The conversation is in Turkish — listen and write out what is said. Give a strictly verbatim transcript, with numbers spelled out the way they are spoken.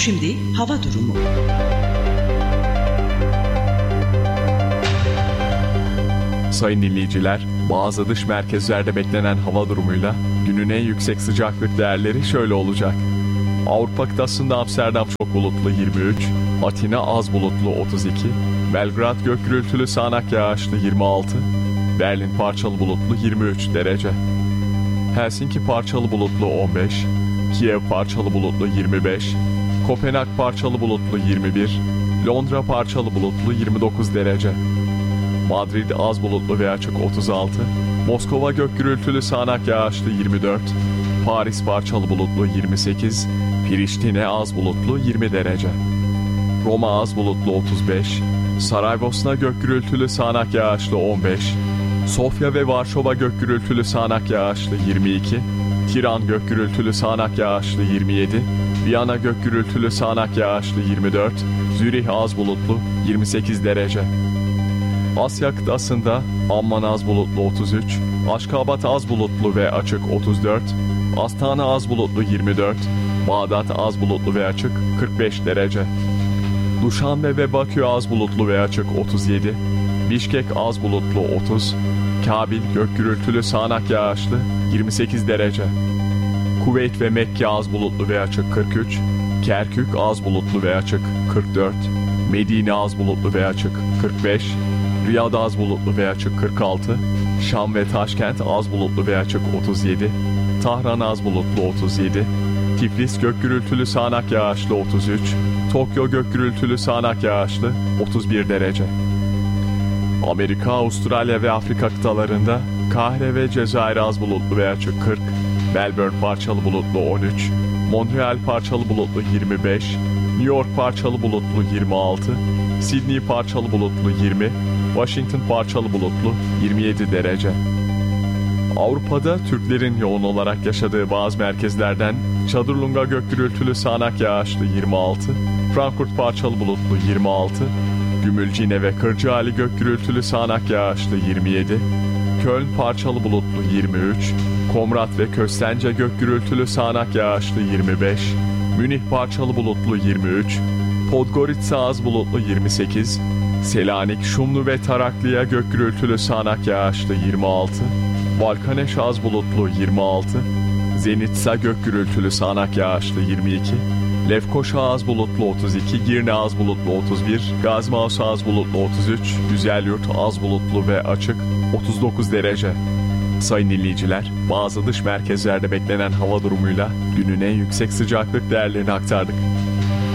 Şimdi hava durumu. Sayın dinleyiciler, bazı dış merkezlerde beklenen hava durumuyla günün en yüksek sıcaklık değerleri şöyle olacak. Avrupa kıtasında Amsterdam çok bulutlu yirmi üç, Atina az bulutlu otuz iki, Belgrad gök gürültülü sağanak yağışlı yirmi altı, Berlin parçalı bulutlu yirmi üç derece, Helsinki parçalı bulutlu on beş, Kiev parçalı bulutlu yirmi beş, Kopenhag parçalı bulutlu yirmi bir, Londra parçalı bulutlu yirmi dokuz derece, Madrid az bulutlu ve açık otuz altı, Moskova gök gürültülü sağanak yağışlı yirmi dört, Paris parçalı bulutlu yirmi sekiz, Priştine az bulutlu yirmi derece, Roma az bulutlu otuz beş, Saraybosna gök gürültülü sağanak yağışlı on beş, Sofya ve Varşova gök gürültülü sağanak yağışlı yirmi iki, Tiran gök gürültülü sağanak yağışlı yirmi yedi, Viyana gök gürültülü sağanak yağışlı yirmi dört, Zürih az bulutlu yirmi sekiz derece. Asya kıtasında Amman az bulutlu otuz üç, Aşkabat az bulutlu ve açık otuz dört, Astana az bulutlu yirmi dört, Bağdat az bulutlu ve açık kırk beş derece. Duşanbe ve Bakü az bulutlu ve açık otuz yedi, Bişkek az bulutlu otuz, Kabil gök gürültülü sağanak yağışlı yirmi sekiz derece. Kuveyt ve Mekke az bulutlu ve açık kırk üç, Kerkük az bulutlu ve açık kırk dört, Medine az bulutlu ve açık kırk beş, Riyad az bulutlu ve açık kırk altı, Şam ve Taşkent az bulutlu ve açık otuz yedi, Tahran az bulutlu otuz yedi, Tiflis gök gürültülü sağanak yağışlı otuz üç, Tokyo gök gürültülü sağanak yağışlı otuz bir derece. Amerika, Avustralya ve Afrika kıtalarında Kahire ve Cezayir az bulutlu ve açık kırk, Melbourne parçalı bulutlu on üç, Montreal parçalı bulutlu yirmi beş, New York parçalı bulutlu yirmi altı, Sydney parçalı bulutlu yirmi, Washington parçalı bulutlu yirmi yedi derece. Avrupa'da Türklerin yoğun olarak yaşadığı bazı merkezlerden Çadırlunga gök gürültülü sağanak yağışlı yirmi altı, Frankfurt parçalı bulutlu yirmi altı, Gümülcine ve Kırcaali gök gürültülü sağanak yağışlı yirmi yedi, Köln parçalı bulutlu yirmi üç, Komrat ve Köstence gök gürültülü sağanak yağışlı yirmi beş, Münih parçalı bulutlu yirmi üç, Podgorica az bulutlu yirmi sekiz, Selanik, Şumlu ve Taraklı'ya gök gürültülü sağanak yağışlı yirmi altı, Balkaneş az bulutlu yirmi altı, Zenitsa gök gürültülü sağanak yağışlı yirmi iki, Lefkoşa az bulutlu otuz iki, Girne az bulutlu otuz bir, Gazmaus az bulutlu otuz üç, Güzelyurt az bulutlu ve açık otuz dokuz derece. Sayın dinleyiciler, bazı dış merkezlerde beklenen hava durumuyla günün en yüksek sıcaklık değerlerini aktardık.